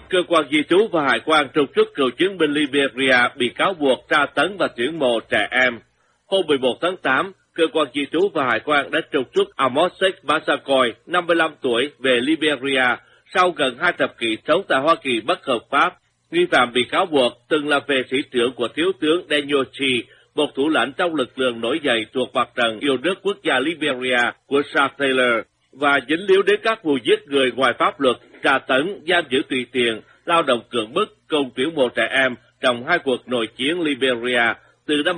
Cơ quan di trú và hải quan trục xuất cựu chiến binh Liberia bị cáo buộc tra tấn và tuyển mộ trẻ em. Hôm 11 tháng 8, cơ quan di trú và hải quan đã trục xuất Amosek Massacoy, 55 tuổi, về Liberia sau gần 2 thập kỷ sống tại Hoa Kỳ bất hợp pháp. Nghi phạm bị cáo buộc từng là vệ sĩ trưởng của thiếu tướng Daniel Chi, một thủ lãnh trong lực lượng nổi dậy thuộc mặt trận yêu nước quốc gia Liberia của Charles Taylor, và dính líu đến các vụ giết người ngoài pháp luật, tra tấn, giam giữ tùy tiện, lao động cưỡng bức, cùng tuyển mộ trẻ em trong 2 cuộc nội chiến Liberia từ năm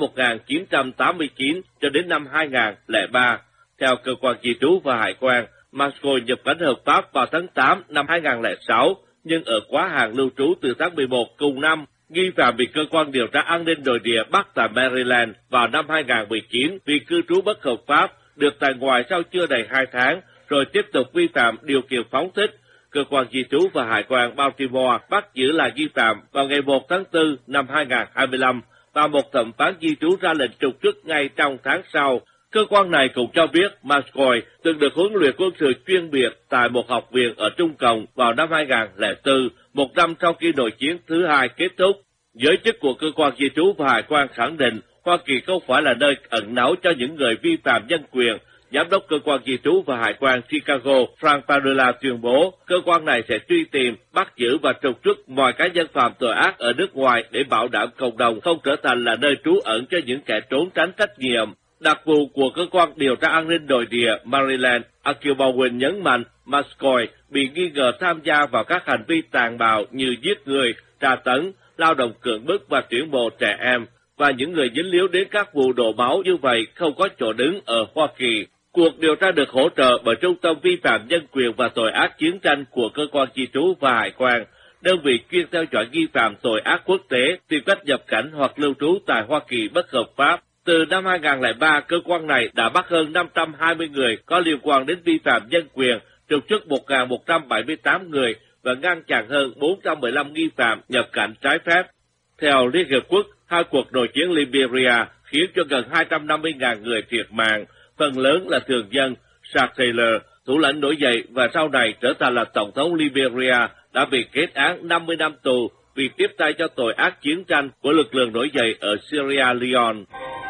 1989 cho đến năm 2003. Theo cơ quan di trú và hải quan, Mascoy nhập cảnh hợp pháp vào tháng 8 năm 2006, nhưng ở quá hạn lưu trú từ tháng 11 cùng năm. Nghi phạm bị cơ quan điều tra an ninh nội địa bắt tại Maryland vào năm 2019 vì cư trú bất hợp pháp, được tại ngoại sau chưa đầy 2 tháng, rồi tiếp tục vi phạm điều kiện phóng thích. Cơ quan di trú và hải quan Baltimore bắt giữ là nghi phạm vào ngày 1 tháng 4 năm 2025, và một thẩm phán di trú ra lệnh trục xuất ngay trong tháng sau. Cơ quan này cũng cho biết Mascoy từng được huấn luyện quân sự chuyên biệt tại một học viện ở Trung Cộng vào năm 2004, một năm sau khi nội chiến thứ hai kết thúc. Giới chức của cơ quan di trú và hải quan khẳng định Hoa Kỳ không phải là nơi ẩn náu cho những người vi phạm nhân quyền. Giám đốc cơ quan di trú và hải quan Chicago Frank Padula tuyên bố cơ quan này sẽ truy tìm, bắt giữ và trục xuất mọi cá nhân phạm tội ác ở nước ngoài để bảo đảm cộng đồng không trở thành là nơi trú ẩn cho những kẻ trốn tránh trách nhiệm. Đặc vụ của cơ quan điều tra an ninh nội địa Maryland, Akil Bowen nhấn mạnh Mascoy bị nghi ngờ tham gia vào các hành vi tàn bạo như giết người, tra tấn, lao động cưỡng bức và tuyển mộ trẻ em, và những người dính líu đến các vụ đổ máu như vậy không có chỗ đứng ở Hoa Kỳ. Cuộc điều tra được hỗ trợ bởi Trung tâm Vi phạm Nhân quyền và Tội ác Chiến tranh của cơ quan di trú và hải quan, đơn vị chuyên theo dõi nghi phạm tội ác quốc tế tìm cách nhập cảnh hoặc lưu trú tại Hoa Kỳ bất hợp pháp. Từ năm 2003, cơ quan này đã bắt hơn 520 người có liên quan đến vi phạm nhân quyền, trục xuất 1.178 người và ngăn chặn hơn 415 nghi phạm nhập cảnh trái phép. Theo Liên Hiệp Quốc, 2 cuộc nội chiến Liberia khiến cho gần 250.000 người thiệt mạng, phần lớn là thường dân. Charles Taylor, thủ lãnh nổi dậy và sau này trở thành là tổng thống Liberia, đã bị kết án 50 năm tù vì tiếp tay cho tội ác chiến tranh của lực lượng nổi dậy ở Sierra Leone.